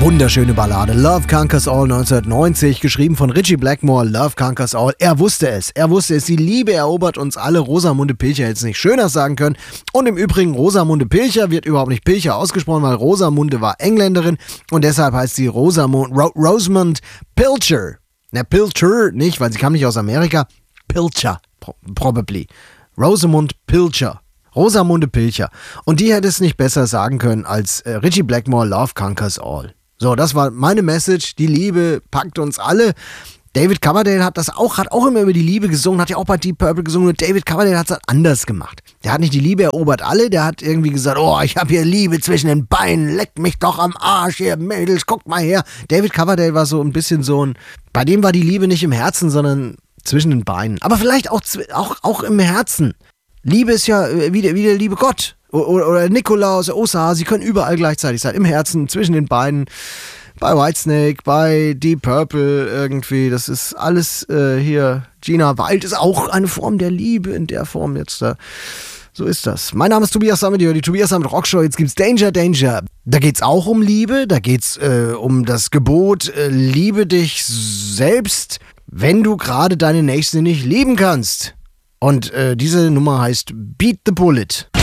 Wunderschöne Ballade. Love Conquers All 1990, geschrieben von Ritchie Blackmore. Love Conquers All. Er wusste es. Die Liebe erobert uns alle. Rosamunde Pilcher hätte es nicht schöner sagen können. Und im Übrigen, Rosamunde Pilcher wird überhaupt nicht Pilcher ausgesprochen, weil Rosamunde war Engländerin und deshalb heißt sie Rosamund Pilcher. Na, Pilcher nicht, weil sie kam nicht aus Amerika. Pilcher, probably. Rosamund Pilcher. Rosamunde Pilcher. Und die hätte es nicht besser sagen können als Ritchie Blackmore, Love Conquers All. So, das war meine Message. Die Liebe packt uns alle. David Coverdale hat auch immer über die Liebe gesungen, hat ja auch bei Deep Purple gesungen. Und David Coverdale hat es anders gemacht. Der hat nicht die Liebe erobert alle, der hat irgendwie gesagt, oh, ich habe hier Liebe zwischen den Beinen, leck mich doch am Arsch, hier Mädels, guck mal her. David Coverdale war so ein bisschen bei dem war die Liebe nicht im Herzen, sondern zwischen den Beinen. Aber vielleicht auch im Herzen. Liebe ist ja wie der liebe Gott. Oder Nikolaus, Osterhase, sie können überall gleichzeitig sein. Im Herzen, zwischen den Beinen, bei Whitesnake, bei Deep Purple irgendwie. Das ist alles hier. Gina Wild ist auch eine Form der Liebe in der Form jetzt da. So ist das. Mein Name ist Tobias Sammet, die Tobias Sammet Rockshow. Jetzt gibt's Danger. Da geht's auch um Liebe. Da geht's um das Gebot, liebe dich selbst, wenn du gerade deine Nächste nicht lieben kannst. Und diese Nummer heißt Beat the Bullet.